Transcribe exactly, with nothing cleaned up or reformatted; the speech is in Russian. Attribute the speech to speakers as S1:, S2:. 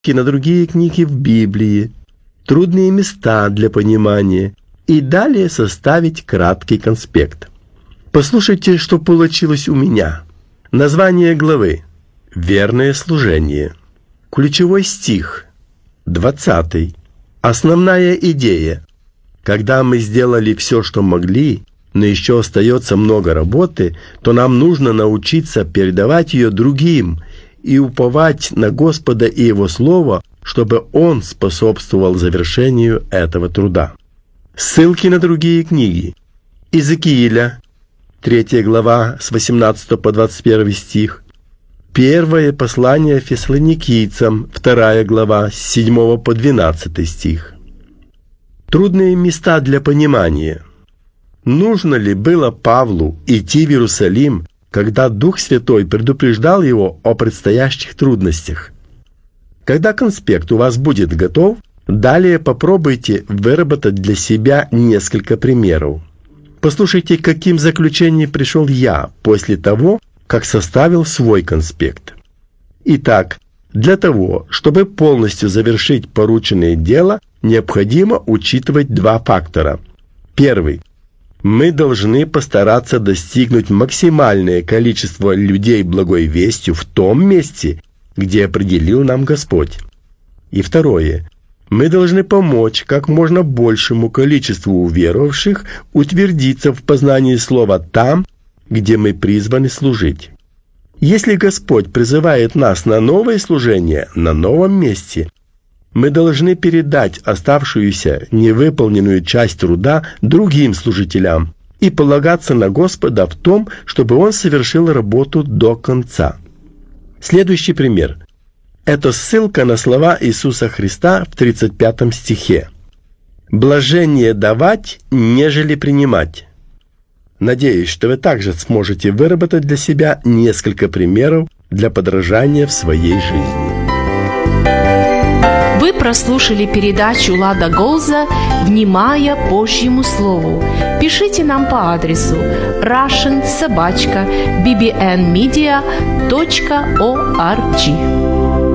S1: и на другие книги в Библии, трудные места для понимания и далее составить краткий конспект. Послушайте, что получилось у меня. Название главы «Верное служение». Ключевой стих двадцатый. Основная идея. Когда мы сделали все, что могли, но еще остается много работы, то нам нужно научиться передавать ее другим и уповать на Господа и Его Слово, чтобы Он способствовал завершению этого труда. Ссылки на другие книги. Иезекииля, третья глава, с восемнадцатого по двадцать первый стих. Первое послание Фессалоникийцам, вторая глава, с седьмого по двенадцатый стих. Трудные места для понимания. Нужно ли было Павлу идти в Иерусалим, когда Дух Святой предупреждал его о предстоящих трудностях? Когда конспект у вас будет готов, далее попробуйте выработать для себя несколько примеров. Послушайте, к каким заключениям пришел я после того, как составил свой конспект. Итак, для того, чтобы полностью завершить порученное дело, необходимо учитывать два фактора. Первый. Мы должны постараться достигнуть максимальное количество людей благой вестью в том месте, где определил нам Господь. И второе. Мы должны помочь как можно большему количеству уверовавших утвердиться в познании Слова там, где мы призваны служить. Если Господь призывает нас на новое служение, на новом месте, мы должны передать оставшуюся невыполненную часть труда другим служителям и полагаться на Господа в том, чтобы Он совершил работу до конца. Следующий пример. Это ссылка на слова Иисуса Христа в тридцать пятом стихе. «Блажение давать, нежели принимать». Надеюсь, что вы также сможете выработать для себя несколько примеров для подражания в своей жизни.
S2: Вы прослушали передачу Лада Голза «Внимая Божьему Слову». Пишите нам по адресу russian собака би би эн медиа точка орг.